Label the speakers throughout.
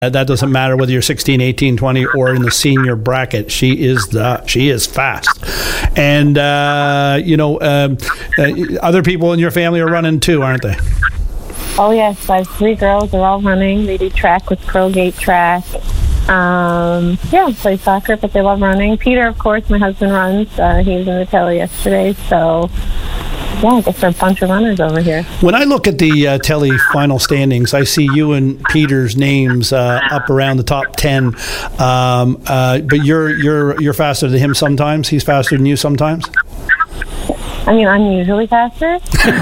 Speaker 1: That doesn't matter whether you're 16, 18, 20, or in the senior bracket. She is fast. And, other people in your family are running too, aren't they?
Speaker 2: Oh, yes. I have 3 girls. They're all running. They do track with Crowgate Track. Play soccer, but they love running. Peter, of course, my husband runs. He was in the tele yesterday, so... Yeah, I guess there are a bunch of runners over here.
Speaker 1: When I look at the Telly final standings, I see you and Peter's names up around the top 10. But you're faster than him sometimes. He's faster than you sometimes.
Speaker 2: I mean, I'm usually faster.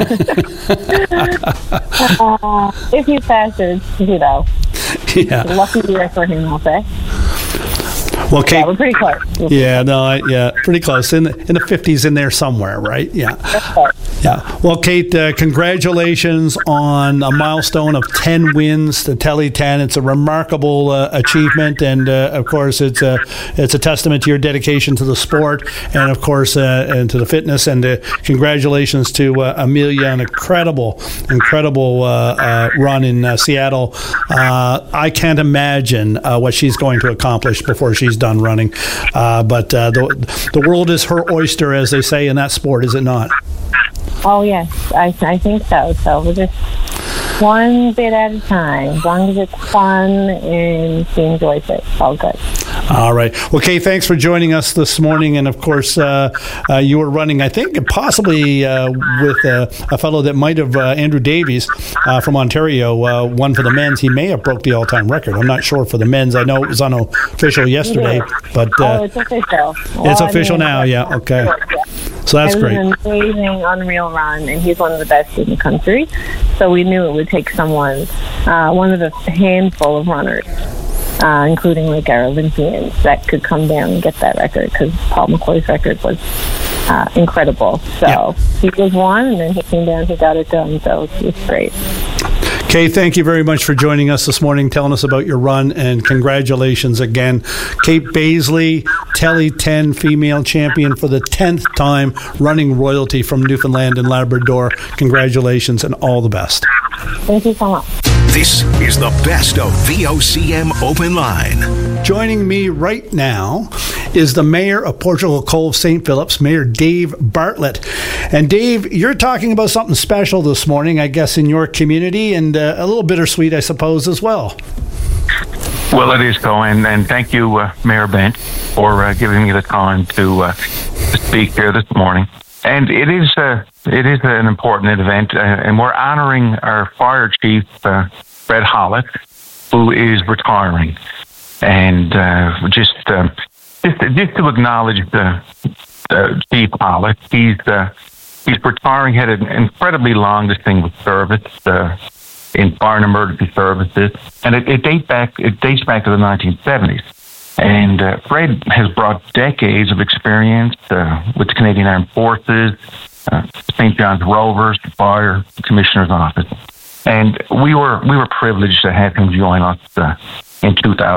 Speaker 2: If he's faster,
Speaker 1: Yeah.
Speaker 2: Lucky year for him, I'll say.
Speaker 1: Well, Kate,
Speaker 2: we're pretty close.
Speaker 1: Pretty close in the 50s in there somewhere, right? Yeah. Yeah. Well, Kate, congratulations on a milestone of 10 wins, the Telly 10. It's a remarkable achievement, and of course, it's a testament to your dedication to the sport, and of course, and to the fitness. And congratulations to Amelia, an incredible run in Seattle. I can't imagine what she's going to accomplish before she's done running. But the world is her oyster, as they say in that sport, is it not?
Speaker 2: Oh, yes. I think so. So we're just one bit at a time. As long as it's fun and she enjoys it, it's all good.
Speaker 1: All right. Well, Kay, thanks for joining us this morning. And, of course, you were running, I think, possibly with a fellow that might have, Andrew Davies from Ontario, won for the men's. He may have broke the all-time record. I'm not sure for the men's. I know it was unofficial yesterday. But
Speaker 2: it's official.
Speaker 1: It's official now, yeah. Okay. So that's great.
Speaker 2: It was an amazing, unreal run, and he's one of the best in the country. So we knew it would take someone, one of the handful of runners, including like our Olympians, that could come down and get that record, because Paul McCoy's record was incredible. So he was one, and then he came down, he got it done. So it was great.
Speaker 1: Kay, thank you very much for joining us this morning, telling us about your run, and congratulations again. Kate Baisley, Telly 10 female champion for the 10th time, running royalty from Newfoundland and Labrador. Congratulations and all the best.
Speaker 2: Thank you so much.
Speaker 3: This is the best of VOCM Open Line.
Speaker 1: Joining me right now is the Mayor of Portugal Cove St. Phillips, Mayor Dave Bartlett. And Dave, you're talking about something special this morning, I guess, in your community, and a little bittersweet, I suppose, as well.
Speaker 4: Well, it is, Colin, and thank you, Mayor Bent, for giving me the time to speak here this morning. And it is an important event, and we're honoring our fire chief, Fred Hollett, who is retiring. And just to acknowledge Chief Hollett, he's retiring. He had an incredibly long, distinguished service in fire and emergency services, and it dates back to the 1970s. And Fred has brought decades of experience with the Canadian Armed Forces, St. John's Rovers, the Fire Commissioner's Office, and we were privileged to have him join us in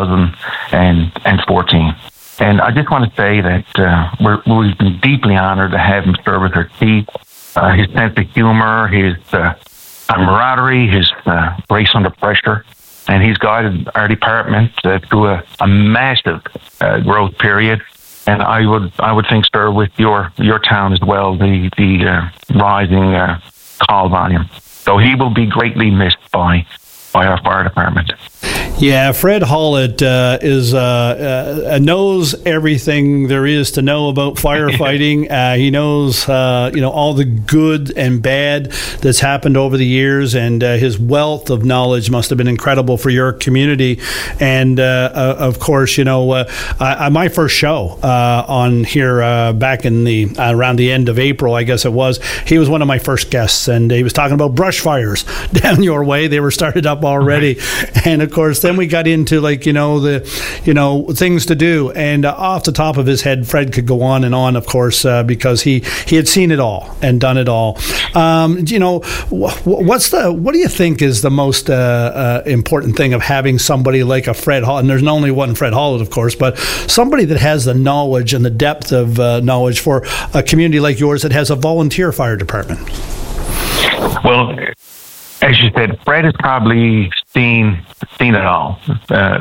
Speaker 4: 2014. And I just want to say that we've been deeply honored to have him serve as our chief. His sense of humor, his camaraderie, his grace under pressure. And he's guided our department through a massive growth period, and I would think, sir, with your town as well, the rising call volume. So he will be greatly missed by our fire department.
Speaker 1: Yeah, Fred Hollett knows everything there is to know about firefighting. He knows, all the good and bad that's happened over the years, and his wealth of knowledge must have been incredible for your community. And of course, my first show on here back in the around the end of April, I guess it was. He was one of my first guests, and he was talking about brush fires down your way. They were started up already, and of course, then we got into things to do, and off the top of his head, Fred could go on and on, of course, because he had seen it all and done it all. What do you think is the most important thing of having somebody like a Fred Hollett? And there's only one Fred Hollett, of course, but somebody that has the knowledge and the depth of knowledge for a community like yours that has a volunteer fire department.
Speaker 4: Well, As you said, Fred has probably seen it all.